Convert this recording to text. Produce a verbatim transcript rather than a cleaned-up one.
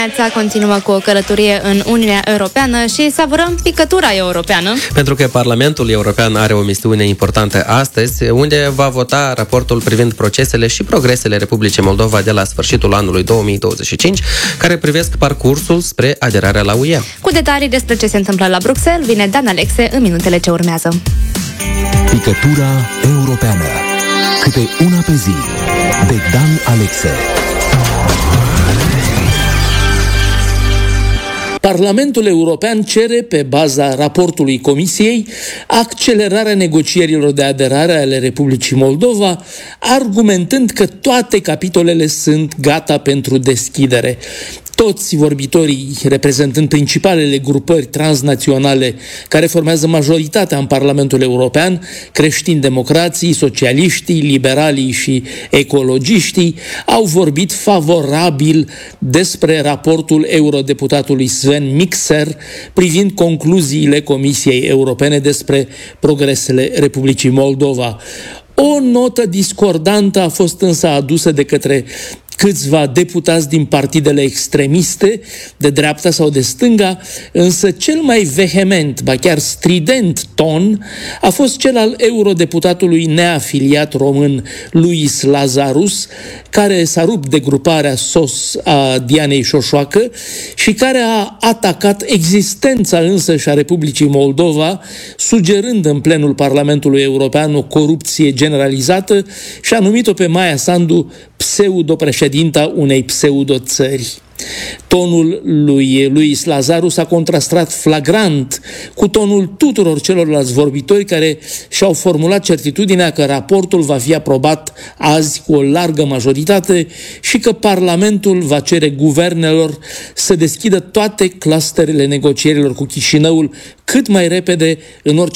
dimineața continuă cu o călătorie în Uniunea Europeană și savurăm picătura europeană. Pentru că Parlamentul European are o misiune importantă astăzi, unde va vota raportul privind procesele și progresele Republicii Moldova de la sfârșitul anului două mii douăzeci și cinci, care privesc parcursul spre aderarea la U E. Cu detalii despre ce se întâmplă la Bruxelles, vine Dan Alexe în minutele ce urmează. Picătura europeană. Câte una pe zi. De Dan Alexe. Parlamentul European cere, pe baza raportului Comisiei, accelerarea negocierilor de aderare ale Republicii Moldova, argumentând că toate capitolele sunt gata pentru deschidere. Toți vorbitorii, reprezentând principalele grupări transnaționale care formează majoritatea în Parlamentul European, creștini-democrații, socialiștii, liberalii și ecologiștii, au vorbit favorabil despre raportul eurodeputatului Sven Mikser privind concluziile Comisiei Europene despre progresele Republicii Moldova. O notă discordantă a fost însă adusă de către câțiva deputați din partidele extremiste, de dreapta sau de stânga, însă cel mai vehement, ba chiar strident ton a fost cel al eurodeputatului neafiliat român Luis Lazarus, care s-a rupt de gruparea S O S a Dianei Șoșoacă și care a atacat existența însăși a Republicii Moldova, sugerând în plenul Parlamentului European o corupție generalizată și a numit-o pe Maia Sandu pseudo-președinta unei pseudo-țări. Tonul lui Luis Lazarus a contrastat flagrant cu tonul tuturor celorlalți vorbitori care și-au formulat certitudinea că raportul va fi aprobat azi cu o largă majoritate și că Parlamentul va cere guvernelor să deschidă toate clusterele negocierilor cu Chișinăul cât mai repede în orice